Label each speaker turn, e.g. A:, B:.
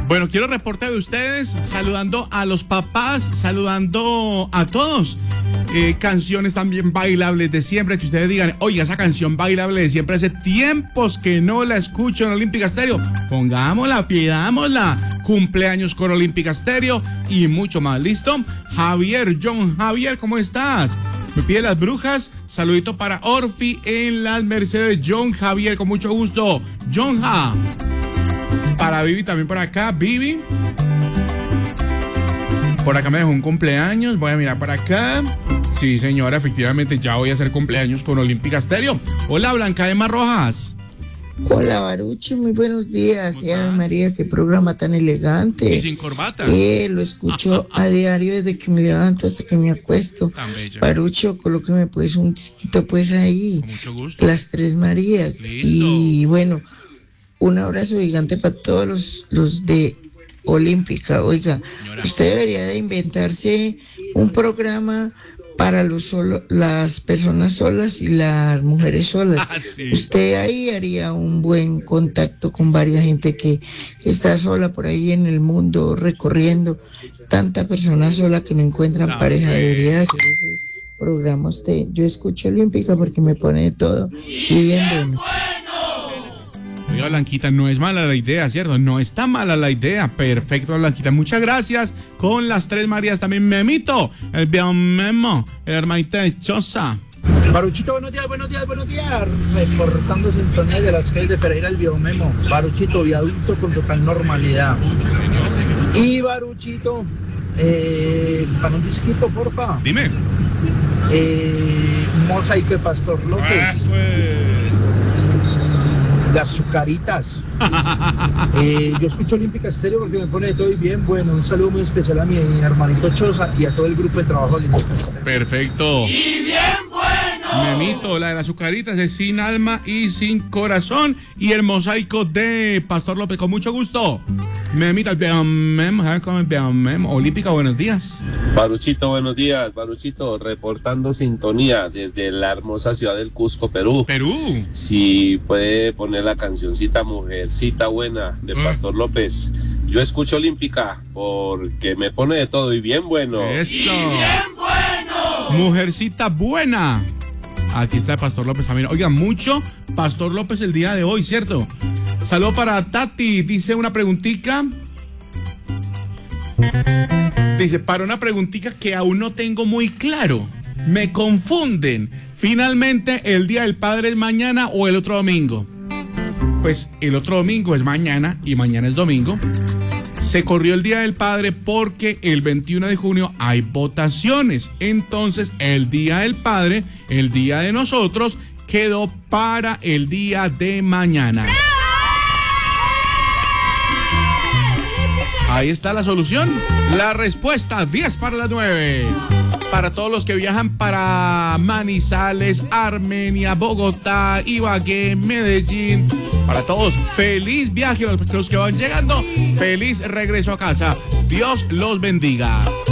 A: Bueno, quiero reporte de ustedes, saludando a los papás, saludando a todos. Canciones también bailables de siempre, que ustedes digan, oiga, esa canción bailable de siempre hace tiempos que no la escucho en Olímpica Estéreo. Pongámosla, pidámosla. Cumpleaños con Olímpica Estéreo y mucho más. ¿Listo? Javier, John Javier, ¿cómo estás? Me pide Las Brujas, saludito para Orfi en Las Mercedes. John Javier, con mucho gusto. John Ja. Para Vivi también por acá, Vivi. Por acá me dejó un cumpleaños, voy a mirar para acá. Sí, señora, efectivamente ya voy a hacer cumpleaños con Olímpica Estéreo. Hola, Blanca Emma Rojas.
B: Hola, Baruchi, muy buenos días. Ya, María, qué programa tan elegante.
A: Y sin corbata.
B: Lo escucho a diario desde que me levanto hasta que me acuesto. Barucho, colóqueme pues un disquito pues ahí.
A: Con mucho gusto.
B: Las Tres Marías.
A: Listo.
B: Y bueno, un abrazo gigante para todos los de Olímpica. Oiga,
A: Señora,
B: usted debería de inventarse un programa para las personas solas y las mujeres solas.
A: Sí.
B: Usted ahí haría un buen contacto con varias gente que está sola por ahí en el mundo recorriendo. Tanta persona sola que no encuentran pareja. Debería hacer ese programa usted. Yo escucho Olímpica porque me pone todo y bien bueno.
A: Oiga, Blanquita, no es mala la idea, ¿cierto? No está mala la idea. Perfecto, Blanquita. Muchas gracias. Con Las Tres Marías también Memito, el Biomemo, el hermanito de Choza.
C: Baruchito, buenos días. Reportando sintonía de las calles de Pereira, el Biomemo. Baruchito, viaducto con total normalidad. Y Baruchito, para un disquito, porfa.
A: Dime.
C: Mosaico de Pastor López. Las Azucaritas. Yo escucho Olímpica Estéreo porque me pone de todo y bien bueno. Un saludo muy especial a mi hermanito Choza y a todo el grupo de trabajo de Olímpica Estéreo.
A: Perfecto. Y bien bueno. Memito, la de las Azucaritas es sin alma y sin corazón. Y el Mosaico de Pastor López, con mucho gusto. Memito, el Biomemo, Olímpica, buenos días.
D: Baruchito, buenos días. Baruchito, reportando sintonía desde la hermosa ciudad del Cusco, Perú. Si puede poner la cancioncita Mujercita Buena de Pastor López. Yo escucho Olímpica porque me pone de todo y bien bueno.
A: Eso. Y bien bueno. Mujercita Buena. Aquí está Pastor López también. Oiga, mucho Pastor López el día de hoy, ¿cierto? Saludo para Tati. Dice una preguntita. Dice, para una preguntita que aún no tengo muy claro. Me confunden. Finalmente, ¿el Día del Padre es mañana o el otro domingo? Pues el otro domingo es mañana y mañana es domingo. Se corrió el Día del Padre porque el 21 de junio hay votaciones. Entonces, el Día del Padre, el Día de nosotros, quedó para el día de mañana. Ahí está la solución. La respuesta, 10 para las 9. Para todos los que viajan para Manizales, Armenia, Bogotá, Ibagué, Medellín. Para todos, feliz viaje. Los que van llegando, feliz regreso a casa. Dios los bendiga.